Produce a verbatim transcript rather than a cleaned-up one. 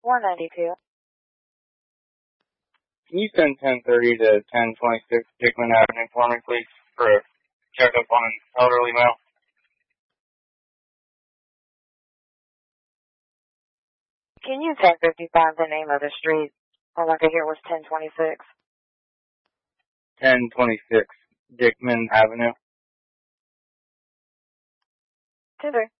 one ninety-two. Can you send ten thirty to ten twenty-six Dickman Avenue for me, please, for a checkup on an elderly male? Can you ten fifty-five the name of the street? All I could hear was ten twenty-six. ten twenty-six Dickman Avenue. ten three.